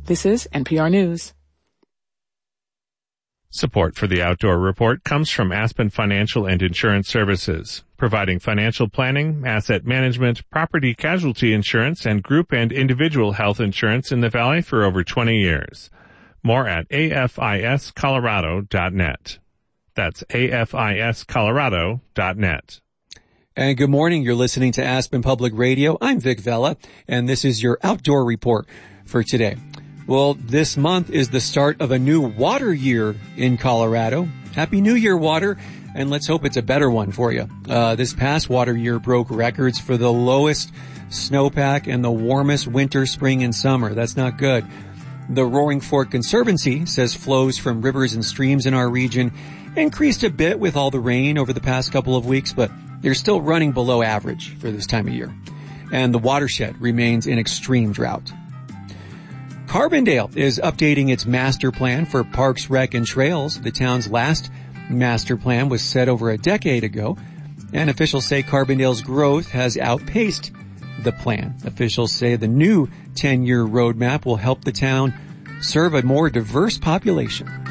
This is NPR News. Support for the Outdoor Report comes from Aspen Financial and Insurance Services, providing financial planning, asset management, property casualty insurance, and group and individual health insurance in the Valley for over 20 years. More at afiscolorado.net. That's afiscolorado.net. And good morning. You're listening to Aspen Public Radio. I'm Vic Vela, and this is your Outdoor Report for today. Well, this month is the start of a new water year in Colorado. Happy New Year, water, and let's hope it's a better one for you. This past water year broke records for the lowest snowpack and the warmest winter, spring, and summer. That's not good. The Roaring Fork Conservancy says flows from rivers and streams in our region increased a bit with all the rain over the past couple of weeks, but they're still running below average for this time of year. And the watershed remains in extreme drought. Carbondale is updating its master plan for parks, rec, and trails. The town's last master plan was set over a decade ago, and officials say Carbondale's growth has outpaced the plan. Officials say the new 10-year roadmap will help the town serve a more diverse population.